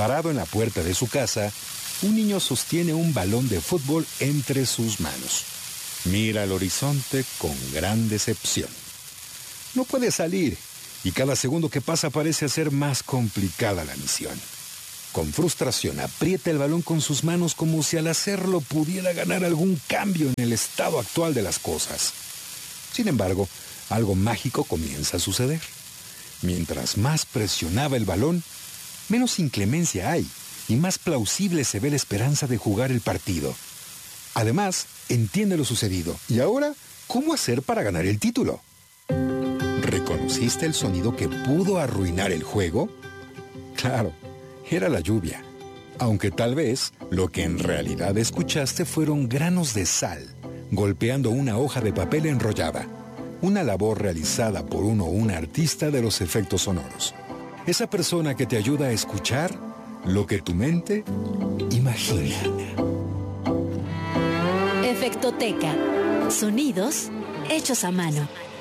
Parado en la puerta de su casa, un niño sostiene un balón de fútbol entre sus manos. Mira al horizonte con gran decepción. No puede salir, y cada segundo que pasa parece hacer más complicada la misión. Con frustración, aprieta el balón con sus manos como si al hacerlo pudiera ganar algún cambio en el estado actual de las cosas. Sin embargo, algo mágico comienza a suceder. Mientras más presionaba el balón, menos inclemencia hay y más plausible se ve la esperanza de jugar el partido. Además, entiende lo sucedido. ¿Y ahora cómo hacer para ganar el título? ¿Reconociste el sonido que pudo arruinar el juego? Claro, era la lluvia. Aunque tal vez lo que en realidad escuchaste fueron granos de sal golpeando una hoja de papel enrollada. Una labor realizada por uno o una artista de los efectos sonoros. Esa persona que te ayuda a escuchar lo que tu mente imagina. Efectoteca. Sonidos hechos a mano.